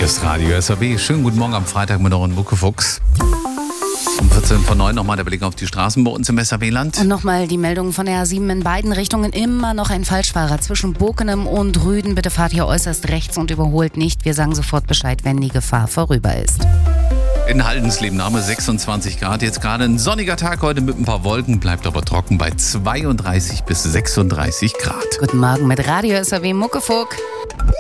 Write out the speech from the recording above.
Hier ist Radio SAW. Schönen guten Morgen am Freitag mit euren Muckefuchs. Um 14:09 nochmal der Blick auf die Straßen bei uns im SAW-Land. Und nochmal die Meldung von der A7 in beiden Richtungen. Immer noch ein Falschfahrer zwischen Bokenem und Rüden. Bitte fahrt hier äußerst rechts und überholt nicht. Wir sagen sofort Bescheid, wenn die Gefahr vorüber ist. In Haldensleben haben wir 26 Grad. Jetzt gerade ein sonniger Tag heute mit ein paar Wolken. Bleibt aber trocken bei 32 bis 36 Grad. Guten Morgen mit Radio SAW Muckefuck.